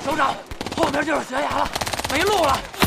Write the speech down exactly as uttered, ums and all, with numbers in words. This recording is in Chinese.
首长，后面就是悬崖了，没路了。